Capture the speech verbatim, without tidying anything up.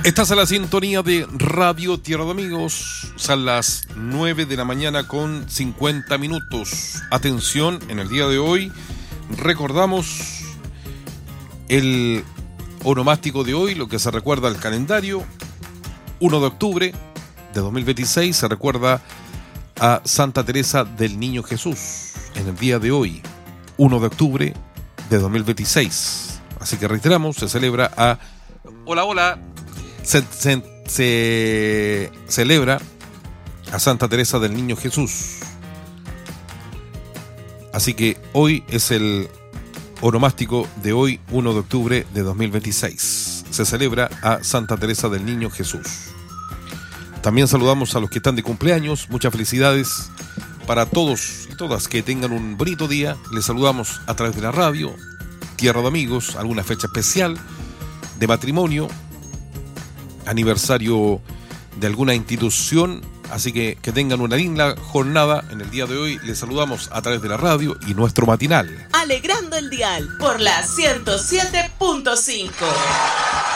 Estás a la sintonía de Radio Tierra de Amigos. Son las nueve de la mañana con cincuenta minutos. Atención, en el día de hoy recordamos el onomástico de hoy, lo que se recuerda al calendario. uno de octubre de dos mil veintiséis se recuerda a Santa Teresa del Niño Jesús. En el día de hoy, uno de octubre de dos mil veintiséis. Así que reiteramos, se celebra a... Hola, hola. Se, se, se celebra a Santa Teresa del Niño Jesús. Así que hoy es el onomástico de hoy, uno de octubre de dos mil veintiséis. Se celebra a Santa Teresa del Niño Jesús. También saludamos a los que están de cumpleaños. Muchas felicidades para todos y todas que tengan un bonito día. Les saludamos a través de la radio Tierra de Amigos, alguna fecha especial de matrimonio, aniversario de alguna institución, así que que tengan una linda jornada en el día de hoy. Les saludamos a través de la radio y nuestro matinal. Alegrando el dial por la ciento siete punto cinco.